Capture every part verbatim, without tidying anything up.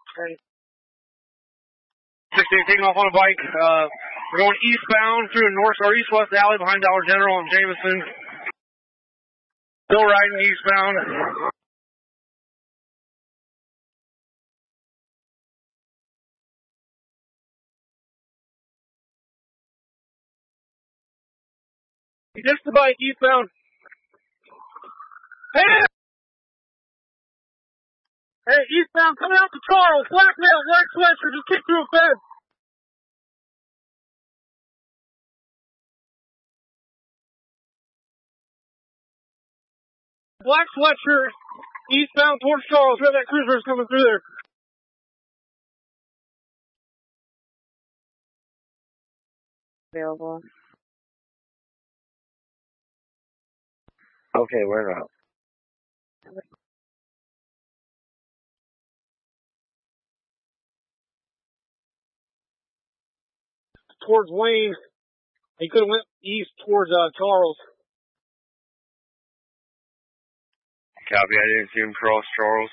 Okay. sixteen taking off on a bike. Uh, we're going eastbound through a north or east-west alley behind Dollar General and Jameson. Still riding eastbound. He ditched the bike eastbound. Hey! Hey, eastbound, coming out to Charles. Black male, black sweatshirt, just kicked through a fence. Black sweatshirt, eastbound towards Charles. We have that cruiser coming through there. Available. Okay, we're out. Towards Wayne. He could have went east towards uh, Charles. Copy, I didn't see him cross Charles.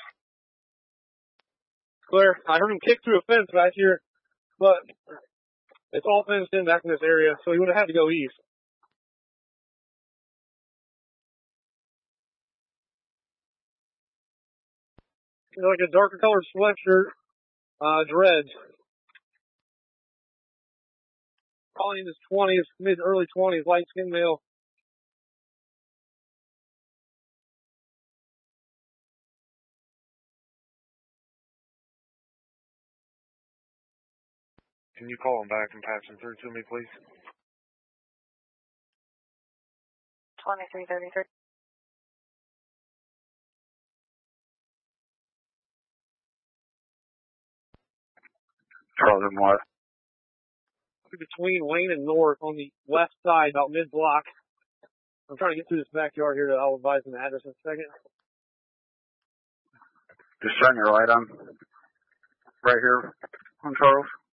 Clear. I heard him kick through a fence back here, but it's all fenced in back in this area, so he would have had to go east. He's like a darker colored sweatshirt, uh, dreads. Probably in his twenties, mid early twenties, light skinned male. Can you call him back and pass him through to me, please? twenty-three thirty-three. Charles and what? Between Wayne and North on the west side, about mid block. I'm trying to get through this backyard here. I'll advise him the address in a second. Just shine your light on. Right here on Charles.